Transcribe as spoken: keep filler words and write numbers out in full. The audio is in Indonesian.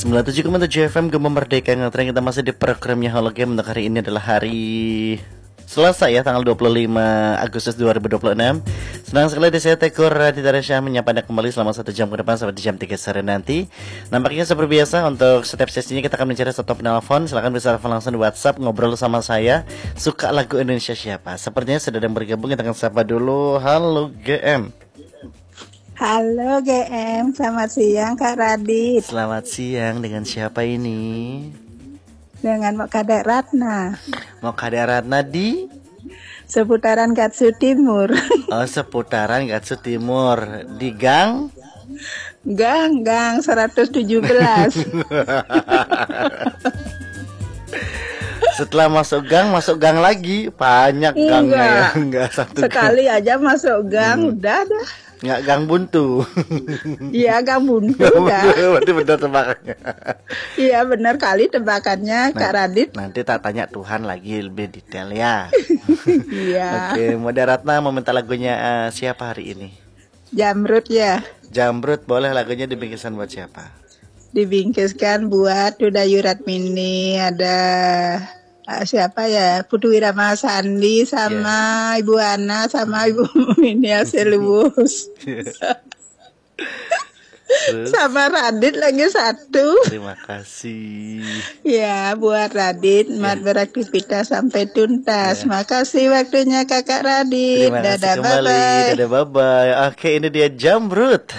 sembilan puluh tujuh koma tujuh F M Gema Merdeka Ngetren. Kita masih di programnya Hologram. Untuk hari ini adalah hari Selasa ya, tanggal dua puluh lima Agustus dua ribu dua puluh enam. Senang sekali di saya Tekur Raditya Rasya menyapa Anda kembali selama satu jam ke depan sampai di jam tiga sore nanti. Nampaknya seperti biasa untuk setiap sesinya kita akan mencari satu penelpon. Silahkan bisa telepon langsung di WhatsApp, ngobrol sama saya. Suka lagu Indonesia siapa? Sepertinya sudah ada yang bergabung, kita akan sapa dulu. Halo G M. Halo G M, selamat siang Kak Radit. Selamat siang, dengan siapa ini? Dengan Mokadek Ratna. Mokadek Ratna di? Seputaran Gatsu Timur. Oh, seputaran Gatsu Timur. Di gang? Gang, gang seratus tujuh belas. Setelah masuk gang, masuk gang lagi. Banyak gangnya ya. Enggak satu Sekali gang. aja masuk gang, hmm. udah dah. Nggak gang buntu. Iya, gang buntu dah. Berarti benar tebakannya. Iya, benar kali tebakannya, nah, Kak Radit. Nanti tak tanya Tuhan lagi lebih detail ya. Iya. Oke, Mokadek Ratna mau minta lagunya uh, siapa hari ini? Jamrut ya. Jamrut, boleh lagunya dibingkiskan buat siapa? Dibingkiskan buat Dudayu Ratmini, ada uh, siapa ya, Putu Wirama Sandi, sama yeah. Ibu Ana, sama Ibu Minia Selubus. Sama Radit lagi satu. Terima kasih. Ya, buat Radit, mat yeah. beraktivitas sampai tuntas. Yeah. Makasih waktunya Kakak Radit. Terima kasih Dadah, kembali. bye-bye. Dadah, bye-bye. Oke, ini dia Jamrut.